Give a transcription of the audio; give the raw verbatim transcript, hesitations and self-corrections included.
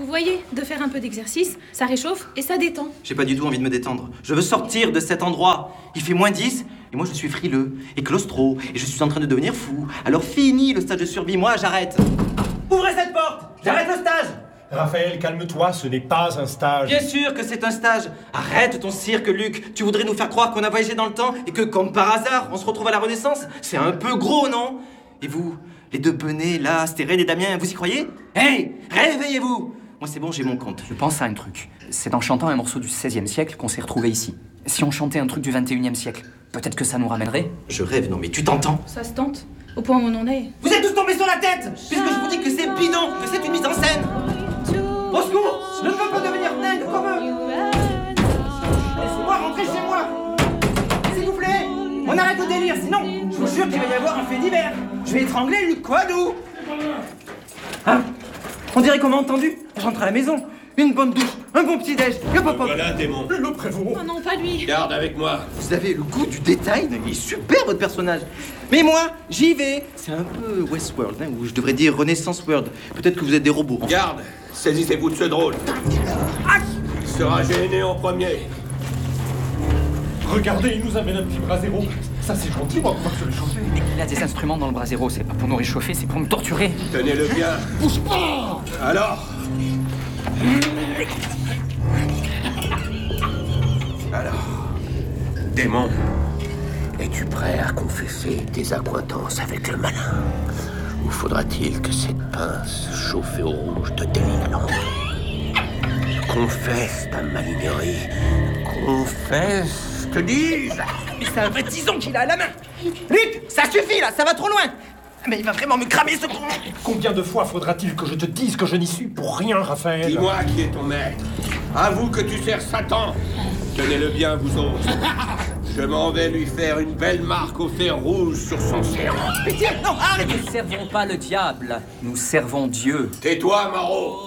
voyez, de faire un peu d'exercice, ça réchauffe et ça détend. J'ai pas du tout envie de me détendre. Je veux sortir de cet endroit. Il fait moins dix, et moi je suis frileux, et claustro, et je suis en train de devenir fou. Alors fini le stage de survie, moi j'arrête. Ouvrez cette porte! J'arrête le stage! Raphaël, calme-toi, ce n'est pas un stage. Bien sûr que c'est un stage. Arrête ton cirque, Luc. Tu voudrais nous faire croire qu'on a voyagé dans le temps et que, comme par hasard, on se retrouve à la Renaissance? C'est un peu gros, non? Et vous, les deux benets, là, Stérène et Damien, vous y croyez? Hey, réveillez-vous! Moi, c'est bon, j'ai mon compte. Je pense à un truc. C'est en chantant un morceau du seizième siècle qu'on s'est retrouvés ici. Si on chantait un truc du vingt et unième siècle, peut-être que ça nous ramènerait. Je rêve, non mais tu t'entends? Ça se tente, au point où on en est. Vous êtes tous tombés sur la tête! Puisque je vous dis que c'est bidon, que c'est une mise en scène! Au secours! Je ne peux pas devenir dingue comme eux! Laissez-moi rentrer chez moi! S'il vous plaît! On arrête le délire, sinon, je vous jure qu'il va y avoir un fait divers! Je vais étrangler Luc Quadou! Hein? On dirait qu'on m'a entendu? Je rentre à la maison, une bonne douche, un bon petit-déj, hop hop hop! Voilà, démon. Le prévôt. Oh non, pas lui. Garde avec moi. Vous avez le goût du détail, il est super votre personnage. Mais moi, j'y vais. C'est un peu Westworld, hein, ou je devrais dire Renaissance World. Peut-être que vous êtes des robots. Enfin. Garde, saisissez-vous de ce drôle. Il sera gêné en premier. Regardez, il nous amène un petit brasero. Ça, c'est gentil, moi, pour se réchauffer. Il a des instruments dans le brasero, c'est pas pour nous réchauffer, c'est pour nous torturer. Tenez-le bien. Bouge pas! Alors Alors, démon, es-tu prêt à confesser tes accointances avec le malin? Ou faudra-t-il que cette pince chauffée au rouge te déligne? Confesse ta malignerie. Confesse, te dis-je. Mais c'est un vrai tison qu'il a à la main. Luc, ça suffit là, ça va trop loin. Mais il va vraiment me cramer ce con. Combien de fois faudra-t-il que je te dise que je n'y suis pour rien, Raphaël? Dis-moi qui est ton maître. Avoue que tu sers Satan. Tenez-le bien, vous autres. Je m'en vais lui faire une belle marque au fer rouge sur son serment. Pitié, non, arrête. Nous ne servons pas le diable, nous servons Dieu. Tais-toi, Maro.